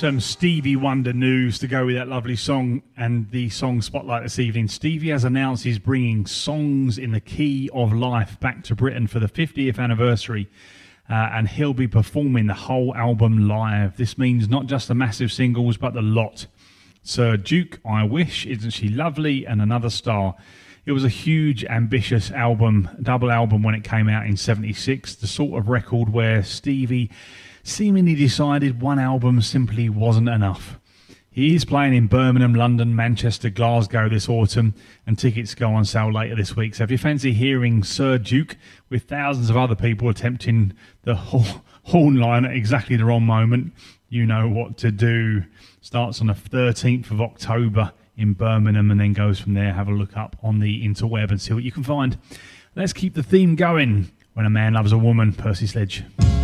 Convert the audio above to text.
Some Stevie Wonder news to go with that lovely song and the song Spotlight this evening. Stevie has announced he's bringing Songs in the Key of Life back to Britain for the 50th anniversary, and he'll be performing the whole album live. This means not just the massive singles, but the lot. Sir Duke, I Wish, Isn't She Lovely, and Another Star. It was a huge, ambitious album, double album when it came out in 76, the sort of record where Stevie seemingly decided one album simply wasn't enough. He is playing in Birmingham, London, Manchester, Glasgow this autumn, and tickets go on sale later this week. So if you fancy hearing Sir Duke with thousands of other people attempting the horn line at exactly the wrong moment, you know what to do. Starts on the 13th of October in Birmingham and then goes from there. Have a look up on the interweb and see what you can find. Let's keep the theme going. When a Man Loves a Woman, Percy Sledge.